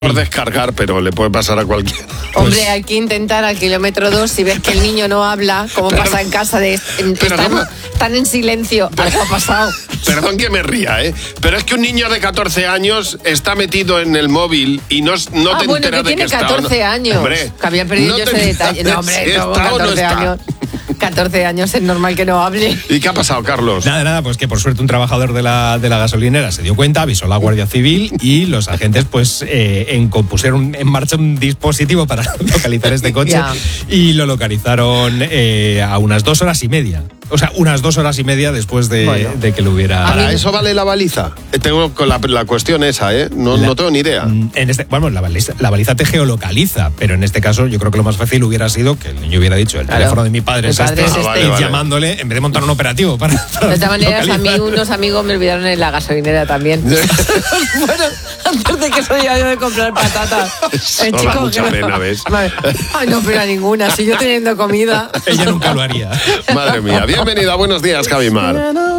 Por descargar, pero le puede pasar a cualquiera. Hombre, hay que intentar al kilómetro 2, si ves que el niño no habla, como pasa en casa, están en silencio. Algo ha pasado. Perdón que me ría, pero es que un niño de 14 años está metido en el móvil y no te enteras de que está. Tiene 14 años. Hombre, que había perdido yo ese detalle. No, hombre, si no, está o no 14 está. años. 14 años es normal que no hable. ¿Y qué ha pasado, Carlos? Nada, pues que por suerte un trabajador de la gasolinera se dio cuenta, avisó a la Guardia Civil y los agentes pusieron en marcha un dispositivo para localizar este coche y lo localizaron a unas 2 horas y media. O sea, unas 2 horas y media después de que lo hubiera... ¿Para eso vale la baliza? Tengo con la cuestión esa, no tengo ni idea. La baliza te geolocaliza, pero en este caso yo creo que lo más fácil hubiera sido que el niño hubiera dicho el teléfono de mi padre es este, y llamándole en vez de montar un operativo para de todas maneras, a mí unos amigos me olvidaron en la gasolinera también. Bueno, antes de que soy yo de comprar patatas. El chico mucha pena, ¿ves? Ay, no, pero ninguna. Si yo teniendo comida... Ella nunca lo haría. Madre mía. Bienvenida, buenos días, Javi Mar.